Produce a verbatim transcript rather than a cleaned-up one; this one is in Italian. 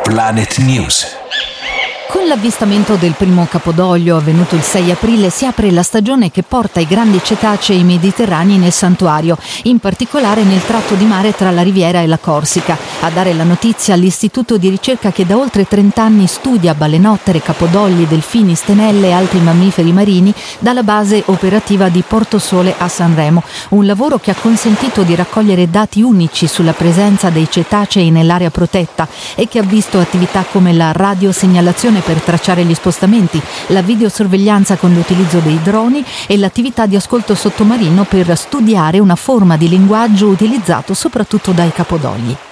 Planet News. Con l'avvistamento del primo capodoglio avvenuto il sei aprile si apre la stagione che porta i grandi cetacei mediterranei nel santuario, in particolare nel tratto di mare tra la Riviera e la Corsica. A dare la notizia l'istituto di ricerca che da oltre trenta anni studia balenottere, capodogli, delfini, stenelle e altri mammiferi marini dalla base operativa di Portosole a Sanremo. Un lavoro che ha consentito di raccogliere dati unici sulla presenza dei cetacei nell'area protetta e che ha visto attività come la radiosegnalazione per tracciare gli spostamenti, la videosorveglianza con l'utilizzo dei droni e l'attività di ascolto sottomarino per studiare una forma di linguaggio utilizzato soprattutto dai capodogli.